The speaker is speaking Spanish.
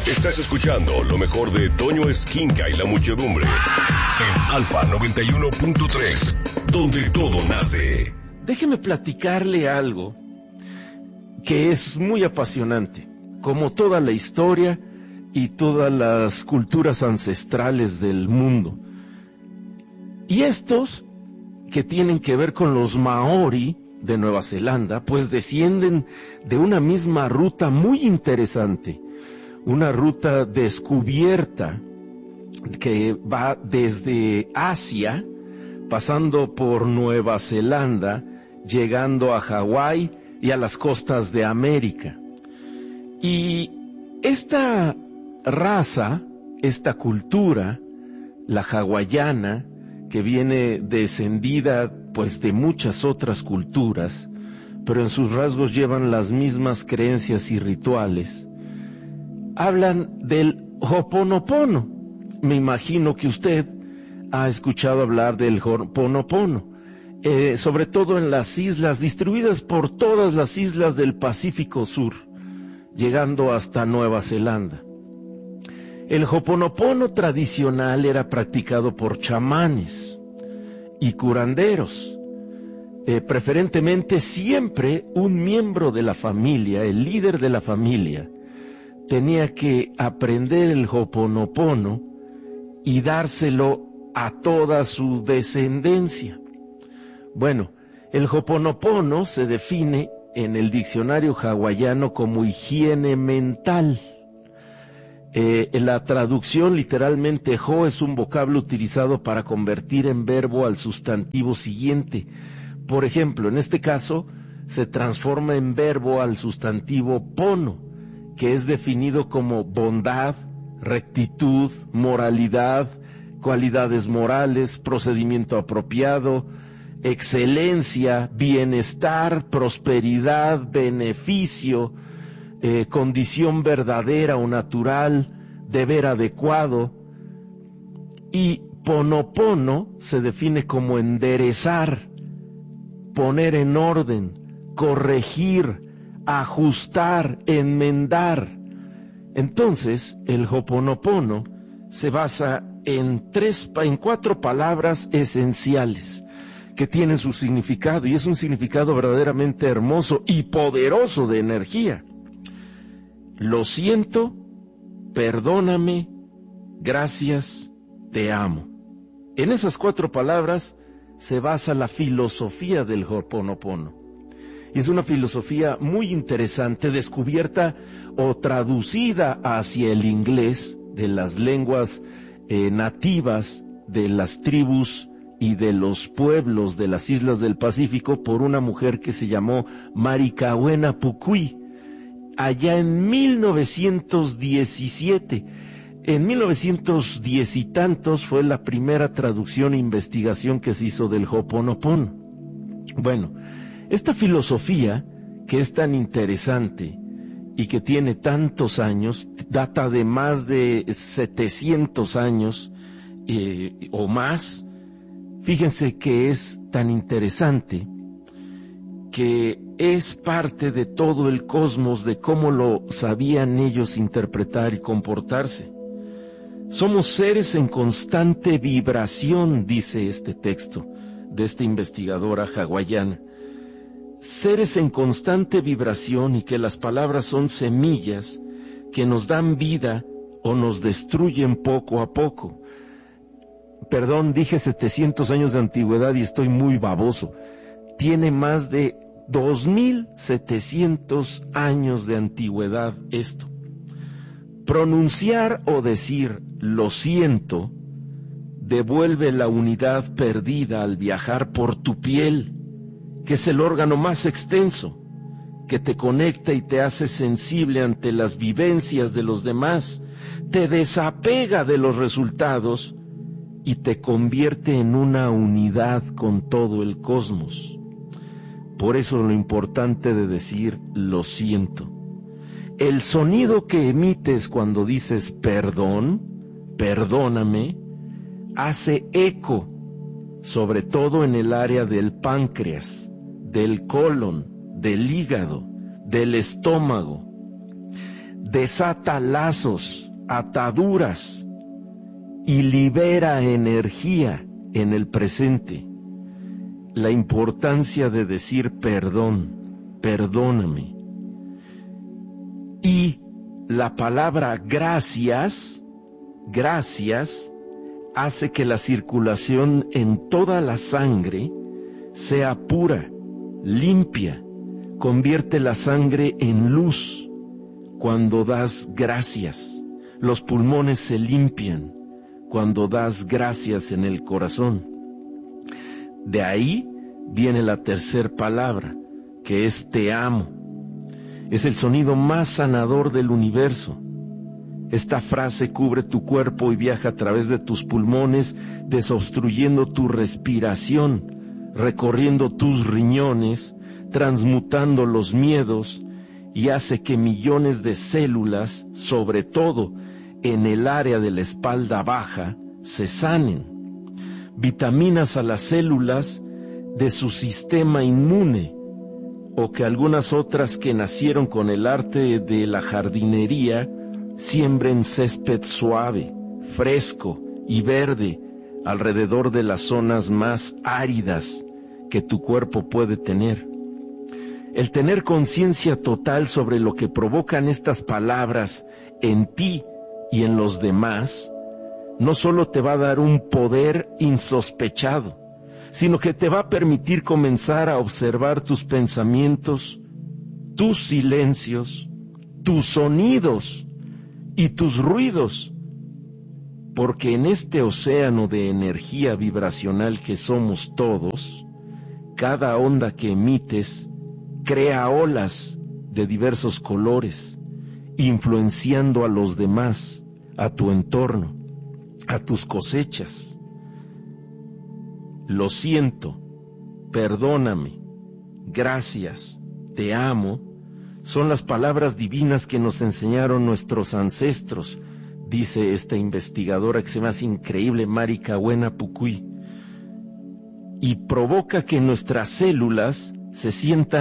Estás escuchando lo mejor de Toño Esquinca y la muchedumbre en Alfa 91.3, donde todo nace. Déjeme platicarle algo que es muy apasionante, como toda la historia y todas las culturas ancestrales del mundo. Y estos que tienen que ver con los Maori de Nueva Zelanda, pues descienden de una misma ruta muy interesante, una ruta descubierta que va desde Asia, pasando por Nueva Zelanda, llegando a Hawái y a las costas de América. Y esta raza, esta cultura, la hawaiana, que viene descendida pues de muchas otras culturas, pero en sus rasgos llevan las mismas creencias y rituales, hablan del Ho'oponopono. Me imagino que usted ha escuchado hablar del Ho'oponopono, sobre todo en las islas, distribuidas por todas las islas del Pacífico Sur, llegando hasta Nueva Zelanda. El Ho'oponopono tradicional era practicado por chamanes y curanderos. Preferentemente siempre un miembro de la familia, el líder de la familia, tenía que aprender el Ho'oponopono y dárselo a toda su descendencia. Bueno, el Ho'oponopono se define en el diccionario hawaiano como higiene mental. En la traducción, literalmente, ho es un vocablo utilizado para convertir en verbo al sustantivo siguiente. Por ejemplo, en este caso, se transforma en verbo al sustantivo pono, que es definido como bondad, rectitud, moralidad, cualidades morales, procedimiento apropiado, excelencia, bienestar, prosperidad, beneficio, condición verdadera o natural, deber adecuado. Y ponopono se define como enderezar, poner en orden, corregir, ajustar, enmendar. Entonces, el Ho'oponopono se basa en 4 palabras esenciales que tienen su significado, y es un significado verdaderamente hermoso y poderoso de energía. Lo siento, perdóname, gracias, te amo. En esas 4 palabras se basa la filosofía del Ho'oponopono. Y es una filosofía muy interesante, descubierta o traducida hacia el inglés de las lenguas nativas de las tribus y de los pueblos de las islas del Pacífico por una mujer que se llamó Marikawena Pukui, allá en 1917. En 1910 y tantos fue la primera traducción e investigación que se hizo del Ho'oponopono. Bueno, esta filosofía, que es tan interesante y que tiene tantos años, data de más de 700 años o más. Fíjense que es tan interesante que es parte de todo el cosmos, de cómo lo sabían ellos interpretar y comportarse. Somos seres en constante vibración, dice este texto de esta investigadora hawaiana. Seres en constante vibración, y que las palabras son semillas que nos dan vida o nos destruyen poco a poco. Perdón, dije 700 años de antigüedad y estoy muy baboso. Tiene más de 2700 años de antigüedad esto. Pronunciar o decir lo siento devuelve la unidad perdida al viajar por tu piel, que es el órgano más extenso, que te conecta y te hace sensible ante las vivencias de los demás, te desapega de los resultados y te convierte en una unidad con todo el cosmos. Por eso lo importante de decir lo siento. El sonido que emites cuando dices perdón, perdóname, hace eco, sobre todo en el área del páncreas, del colon, del hígado, del estómago. desata lazos, ataduras y libera energía en el presente. La importancia de decir perdón, perdóname. Y la palabra gracias, gracias, hace que la circulación en toda la sangre sea pura, limpia, convierte la sangre en luz. Cuando das gracias, los pulmones se limpian cuando das gracias en el corazón. De ahí viene la tercera palabra, que es te amo. Es el sonido más sanador del universo. Esta frase cubre tu cuerpo y viaja a través de tus pulmones, desobstruyendo tu respiración, recorriendo tus riñones, transmutando los miedos, y hace que millones de células, sobre todo en el área de la espalda baja, se sanen. Vitaminas a las células de su sistema inmune, o que algunas otras que nacieron con el arte de la jardinería siembren césped suave, fresco y verde alrededor de las zonas más áridas que tu cuerpo puede tener. El tener conciencia total sobre lo que provocan estas palabras en ti y en los demás, no solo te va a dar un poder insospechado, sino que te va a permitir comenzar a observar tus pensamientos, tus silencios, tus sonidos y tus ruidos, porque en este océano de energía vibracional que somos todos, cada onda que emites crea olas de diversos colores, influenciando a los demás, a tu entorno, a tus cosechas. Lo siento, perdóname, gracias, te amo, son las palabras divinas que nos enseñaron nuestros ancestros, dice esta investigadora que se me hace increíble, Mari Cahuena Pucuy, y provoca que nuestras células se sientan